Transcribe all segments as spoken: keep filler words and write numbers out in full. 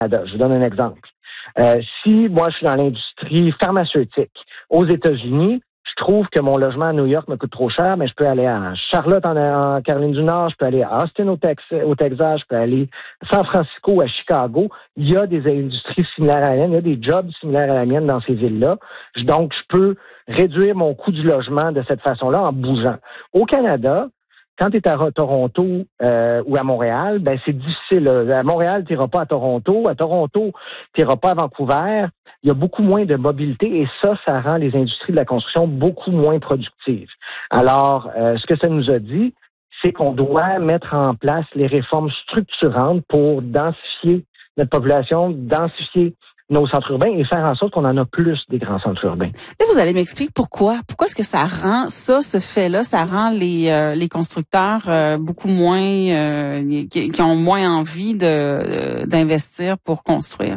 Canada. Je vous donne un exemple. Euh, si moi, je suis dans l'industrie pharmautique aux États-Unis, je trouve que mon logement à New York me coûte trop cher, mais je peux aller à Charlotte en, en Caroline du Nord, je peux aller à Austin au, Tex, au Texas, je peux aller à San Francisco, à Chicago. Il y a des industries similaires à la mienne, il y a des jobs similaires à la mienne dans ces villes-là. Donc, je peux réduire mon coût du logement de cette façon-là en bougeant. Au Canada, quand tu es à Toronto euh, ou à Montréal, ben c'est difficile. À Montréal, tu n'iras pas à Toronto. À Toronto, tu n'iras pas à Vancouver. Il y a beaucoup moins de mobilité et ça, ça rend les industries de la construction beaucoup moins productives. Alors, euh, ce que ça nous a dit, c'est qu'on doit mettre en place les réformes structurantes pour densifier notre population, densifier nos centres urbains et faire en sorte qu'on en a plus des grands centres urbains. Là, vous allez m'expliquer pourquoi. Pourquoi est-ce que ça rend ça, ce fait-là, ça rend les euh, les constructeurs euh, beaucoup moins, euh, qui, qui ont moins envie de d'investir pour construire?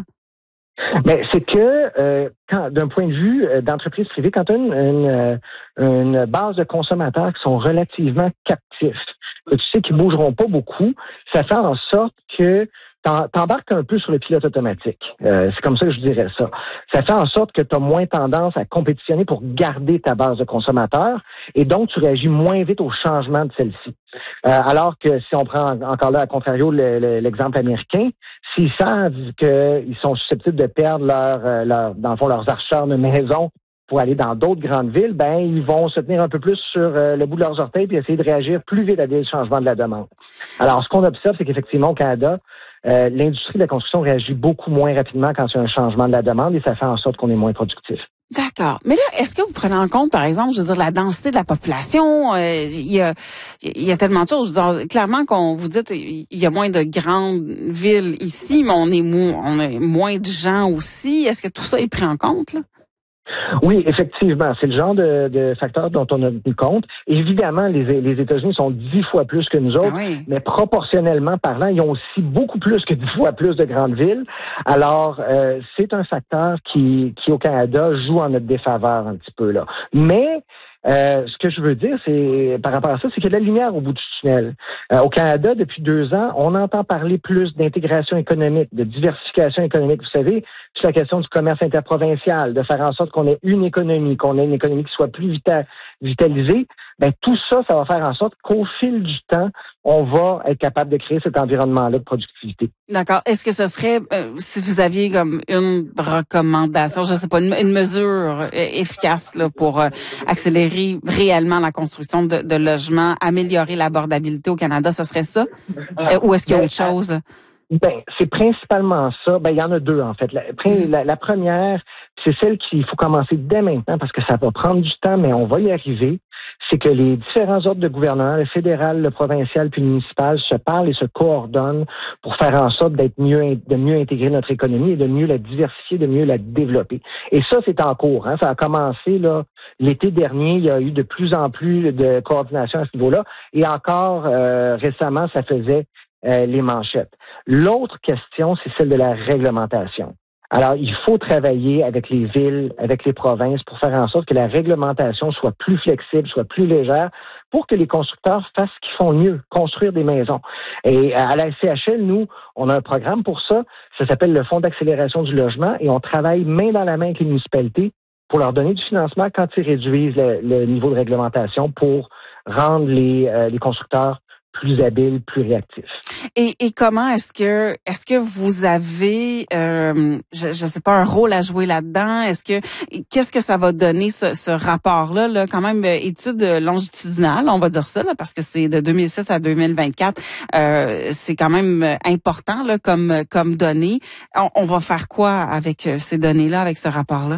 Mais c'est que, euh, quand, d'un point de vue euh, d'entreprise privée, quand tu as une, une, une base de consommateurs qui sont relativement captifs, que tu sais qu'ils bougeront pas beaucoup, ça fait en sorte que t'embarques un peu sur le pilote automatique. Euh, c'est comme ça que je dirais ça. Ça fait en sorte que tu as moins tendance à compétitionner pour garder ta base de consommateurs et donc tu réagis moins vite au changement de celle-ci. Euh, alors que si on prend encore là, à contrario, le, le, l'exemple américain, s'ils savent qu'ils sont susceptibles de perdre leur, leur, dans le fond, leurs acheteurs de maison pour aller dans d'autres grandes villes, ben ils vont se tenir un peu plus sur euh, le bout de leurs orteils puis essayer de réagir plus vite à des changements de la demande. Alors, ce qu'on observe, c'est qu'effectivement, au Canada, euh, l'industrie de la construction réagit beaucoup moins rapidement quand il y a un changement de la demande et ça fait en sorte qu'on est moins productif. D'accord. Mais là, est-ce que vous prenez en compte, par exemple, je veux dire, la densité de la population? Euh, il y a, il y a tellement de choses. Je veux dire, clairement, qu'on vous dites, il y a moins de grandes villes ici, mais on est moins, on a moins de gens aussi. Est-ce que tout ça est pris en compte, là? Oui, effectivement, c'est le genre de, de facteur dont on a tenu compte. Évidemment, les, les États-Unis sont dix fois plus que nous autres, Ah oui. mais proportionnellement parlant, ils ont aussi beaucoup plus que dix fois plus de grandes villes. Alors, euh, c'est un facteur qui, qui, au Canada, joue en notre défaveur un petit peu là. Mais Euh, ce que je veux dire, c'est par rapport à ça, c'est qu'il y a de la lumière au bout du tunnel. Euh, au Canada, depuis deux ans, on entend parler plus d'intégration économique, de diversification économique. Vous savez, c'est la question du commerce interprovincial, de faire en sorte qu'on ait une économie, qu'on ait une économie qui soit plus vita- vitalisée. Ben tout ça, ça va faire en sorte qu'au fil du temps, on va être capable de créer cet environnement-là de productivité. D'accord. Est-ce que ce serait, euh, si vous aviez comme une recommandation, je sais pas, une, une mesure euh, efficace là pour euh, accélérer réellement la construction de, de logements, améliorer l'abordabilité au Canada, ce serait ça? Euh, ou est-ce qu'il y a autre chose? Ben, c'est principalement ça. Ben, il y en a deux, en fait. La, la, la première, c'est celle qu'il faut commencer dès maintenant parce que ça va prendre du temps, mais on va y arriver. C'est que les différents ordres de gouvernement, le fédéral, le provincial puis le municipal, se parlent et se coordonnent pour faire en sorte d'être mieux, de mieux intégrer notre économie et de mieux la diversifier, de mieux la développer. Et ça, c'est en cours. Hein. Ça a commencé là l'été dernier. Il y a eu de plus en plus de coordination à ce niveau-là. Et encore euh, récemment, ça faisait Euh, les manchettes. L'autre question, c'est celle de la réglementation. Alors, il faut travailler avec les villes, avec les provinces pour faire en sorte que la réglementation soit plus flexible, soit plus légère, pour que les constructeurs fassent ce qu'ils font mieux, construire des maisons. Et à la S C H L, nous, on a un programme pour ça. Ça s'appelle le Fonds d'accélération du logement et on travaille main dans la main avec les municipalités pour leur donner du financement quand ils réduisent le, le niveau de réglementation pour rendre les, euh, les constructeurs plus habiles, plus réactifs. Et, et comment est-ce que est-ce que vous avez euh, je je sais pas un rôle à jouer là-dedans? Est-ce que qu'est-ce que ça va donner ce, ce rapport-là là quand même étude longitudinale, on va dire ça là parce que c'est de deux mille six à deux mille vingt-quatre, euh, c'est quand même important là comme comme données. On, on va faire quoi avec ces données-là, avec ce rapport-là?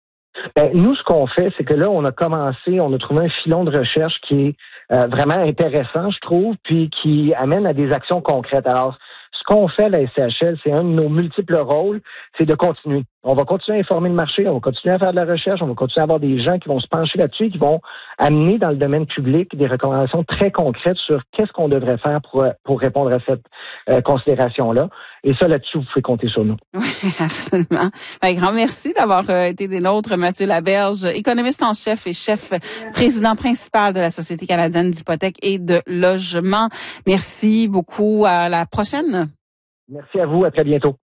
Ben, nous, ce qu'on fait, c'est que là, on a commencé, on a trouvé un filon de recherche qui est euh, vraiment intéressant, je trouve, puis qui amène à des actions concrètes. Alors, ce qu'on fait à la S C H L, c'est un de nos multiples rôles, c'est de continuer. On va continuer à informer le marché, on va continuer à faire de la recherche, on va continuer à avoir des gens qui vont se pencher là-dessus et qui vont amener dans le domaine public des recommandations très concrètes sur qu'est-ce qu'on devrait faire pour, pour répondre à cette euh, considération-là. Et ça, là-dessus, vous pouvez compter sur nous. Oui, absolument. Un grand merci d'avoir euh, été des nôtres, Mathieu Laberge, économiste en chef et chef président principal de la Société canadienne d'hypothèques et de logement. Merci beaucoup. À la prochaine. Merci à vous. À très bientôt.